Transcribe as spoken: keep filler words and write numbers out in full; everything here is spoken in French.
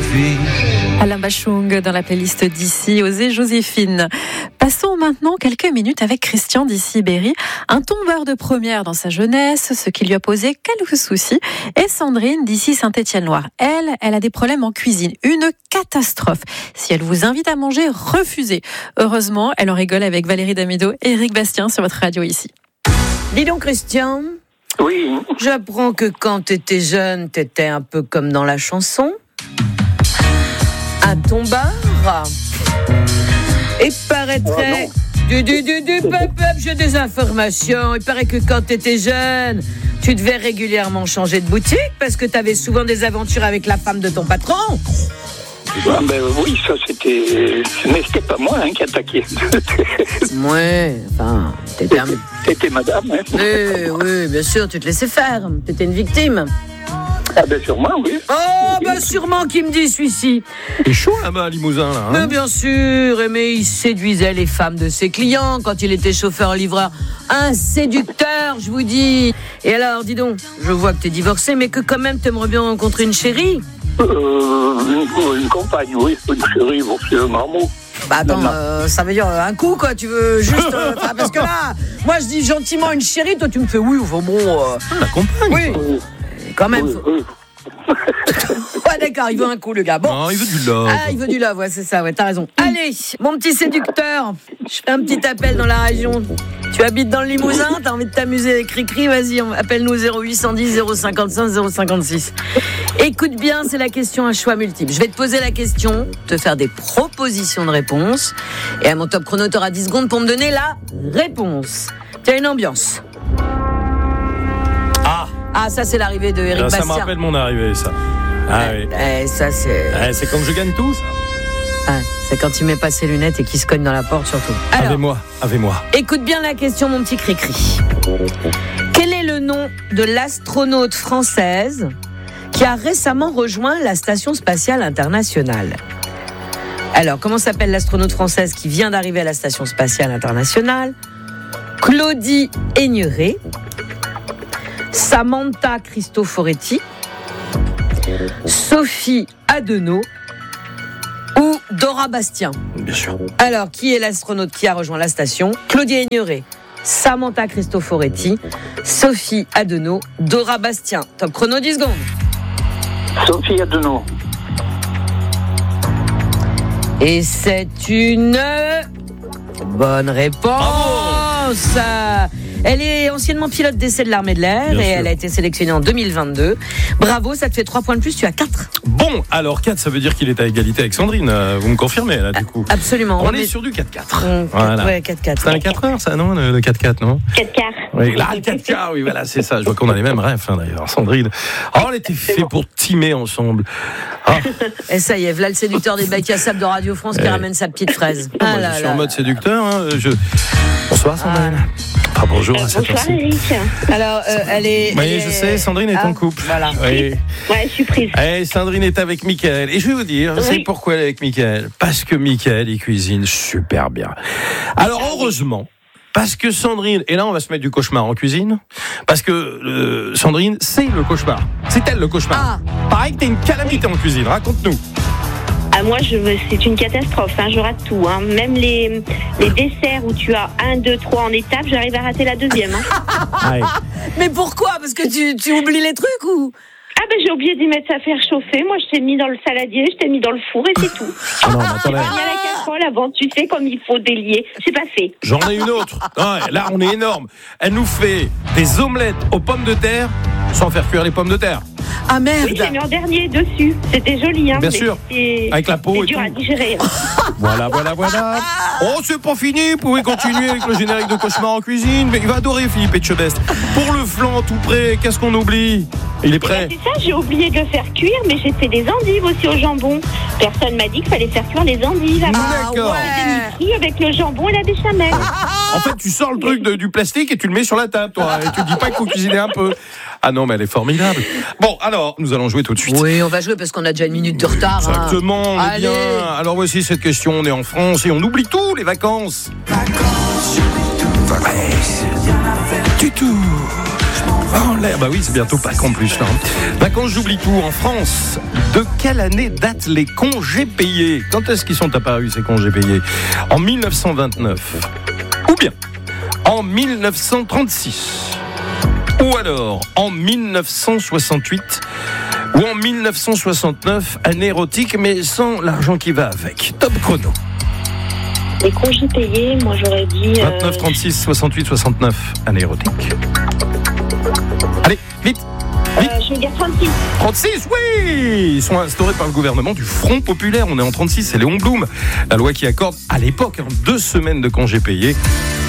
suffit. Alain Bachung dans la playlist d'ici, Osez Joséphine. Passons maintenant quelques minutes avec Christian d'ici Berry, un tombeur de première dans sa jeunesse, ce qui lui a posé quelques soucis, et Sandrine d'ici Saint-Étienne-Loire. Elle, elle a des problèmes en cuisine, une catastrophe. Si elle vous invite à manger, refusez. Heureusement, elle en rigole avec Valérie Damido et Eric Bastien sur votre radio ici. Dis donc Christian. Oui. J'apprends que quand t'étais jeune, t'étais un peu comme dans la chanson. Un tombard. Et paraîtrait... Du, du, du, du, pep, pep, j'ai des informations. Il paraît que quand t'étais jeune, tu devais régulièrement changer de boutique parce que t'avais souvent des aventures avec la femme de ton patron. Ah ben oui, ça c'était... Mais c'était pas moi hein, qui attaquais. Ouais, enfin, t'étais un... C'était madame. Hein. Oui, oui, bien sûr, tu te laissais faire. T'étais une victime. Ah ben sûrement, oui. Oh, ben sûrement qu'il me dit celui-ci. C'est chaud là-bas, Limousin, là. Hein mais bien sûr, mais il séduisait les femmes de ses clients quand il était chauffeur-livreur. Un séducteur, je vous dis. Et alors, dis donc, je vois que t'es divorcé, mais que quand même t'aimerais bien rencontrer une chérie. Euh, une, une compagne, oui. Une chérie, bon, c'est un marmot. Bah attends, euh, ça veut dire un coup quoi, tu veux juste... Euh, parce que là, moi je dis gentiment une chérie, toi tu me fais oui, enfin bon... Euh... La compagne. Oui, Oui. quand même. Oui, Faut... oui. Ouais d'accord, il veut un coup le gars. Bon. Non, il veut du love. Ah, il veut du love, ouais, c'est ça, ouais, t'as raison. Allez, mon petit séducteur, je fais un petit appel dans la région. Tu habites dans le Limousin, t'as envie de t'amuser avec Cricri, vas-y, appelle-nous zéro huit cent dix zéro cinquante-cinq zéro cinquante-six. Écoute bien, c'est la question à choix multiple. Je vais te poser la question, te faire des propositions de réponse, et à mon top chrono, t'auras dix secondes pour me donner la réponse. T'as une ambiance. Ah, Ah, ça c'est l'arrivée de Eric là, Bastien. ça me rappelle mon arrivée, ça. Ah oui. Eh, ça c'est... Eh, c'est comme je gagne tout, ça. Ah, c'est quand il met pas ses lunettes et qu'il se cogne dans la porte surtout. Alors, Avec-moi, avec moi. écoute bien la question, mon petit Cricri. Quel est le nom de l'astronaute française qui a récemment rejoint la Station Spatiale Internationale? Alors, comment s'appelle l'astronaute française qui vient d'arriver à la Station Spatiale Internationale? Claudie Aigneret, Samantha Cristoforetti, Sophie Adenau ou Dora Bastien? Bien sûr. Alors, qui est l'astronaute qui a rejoint la station? Claudie Aigneret, Samantha Cristoforetti, Sophie Adenau, Dora Bastien. Top chrono, dix secondes. Sophie Adenau. Et c'est une bonne réponse. Elle est anciennement pilote d'essai de l'armée de l'air. Bien et sûr. elle a été sélectionnée en deux mille vingt-deux. Bravo, ça te fait trois points de plus, tu as quatre. Bon, alors quatre, ça veut dire qu'il est à égalité avec Sandrine. euh, Vous me confirmez, là, du coup? Absolument. On Ouais, est mais- sur du quatre quatre. Hum, Voilà. Ouais, quatre quatre. C'est un quatre heures, ça, non, le, le quatre quatre, non? quatre quarts. Oui, là, le quatre quarts, oui, voilà, c'est ça. Je vois qu'on a les mêmes rêves, hein, d'ailleurs. Sandrine. Oh, on était fait pour teamer ensemble. Ah, Et ça y est, voilà le séducteur des bacs à sable de Radio France qui Eh. ramène sa petite fraise. moi, Ah je là suis là en mode là. séducteur. Hein, je... Bonsoir, Sandrine. Ah, bonjour à cette Bonsoir heure-ci. Eric. Alors, euh, elle est. Oui, elle je est- sais, Sandrine est Ah, en couple. Voilà. Oui. Ouais, je suis prise. Eh, Sandrine est avec Mickaël. Et je vais vous dire, Oui. c'est pourquoi elle est avec Mickaël. Parce que Mickaël, il cuisine super bien. Alors, heureusement, parce que Sandrine, et là, on va se mettre du cauchemar en cuisine, parce que euh, Sandrine, c'est le cauchemar. C'est elle le cauchemar. Pareil que t'es une calamité en cuisine. Raconte-nous. Ah, moi, je veux, c'est une catastrophe. Hein, je rate tout. Hein. Même les, les desserts où tu as un, deux, trois en étape, j'arrive à rater la deuxième. Hein. Allez. Mais pourquoi? Parce que tu, tu oublies les trucs ou? Ah, ben j'ai oublié d'y mettre ça faire chauffer. Moi, je t'ai mis dans le saladier, je t'ai mis dans le four et c'est tout. Ah non, mais J'ai attendez. pas mis à la casserole avant, tu sais, comme il faut délier. C'est pas fait. J'en ai une autre. Ouais, là, on est énorme. Elle nous fait des omelettes aux pommes de terre sans faire cuire les pommes de terre. Ah merde! Oui, j'ai mis en dernier dessus. C'était joli, hein. Bien mais sûr. c'était- Avec la peau C'est et dur tout. à digérer. Voilà, voilà, voilà. Oh, c'est pas fini. Vous pouvez continuer avec le générique de Cauchemar en cuisine. Mais il va adorer Philippe Etchebest. Pour le flan tout prêt, qu'est-ce qu'on oublie? Il est prêt. C'est ça, j'ai oublié de le faire cuire, mais j'ai fait des endives aussi au jambon. Personne m'a dit qu'il fallait faire cuire les endives avant. D'accord. J'ai mis cuit avec le jambon et la béchamel. En fait, tu sors le truc de- du plastique et tu le mets sur la table, toi. Et tu te dis pas qu'il faut cuisiner un peu. Ah non, mais elle est formidable. Bon, alors, nous allons jouer tout de suite. Oui, on va jouer parce qu'on a déjà une minute de retard. hein. Exactement, on est Allez. bien. Alors voici cette question, on est en France et on oublie tout, les vacances. Vacances, du tout. en l'air. Bah oui, c'est bientôt Pâques en plus. Là. Vacances, j'oublie tout. En France, de quelle année datent les congés payés ? Quand est-ce qu'ils sont apparus, ces congés payés ? En mille neuf cent vingt-neuf. Ou bien en mille neuf cent trente-six. Ou alors en mille neuf cent soixante-huit. Ou en mille neuf cent soixante-neuf, année érotique, mais sans l'argent qui va avec. Top chrono. Les congés payés, moi j'aurais dit... Euh... vingt-neuf, trente-six, soixante-huit, soixante-neuf, année érotique. Allez, vite, vite. Euh, je vais dire trente-six. trente-six, oui. Ils sont instaurés par le gouvernement du Front Populaire. On est en trente-six, c'est Léon Blum. La loi qui accorde, à l'époque, hein, deux semaines de congés payés.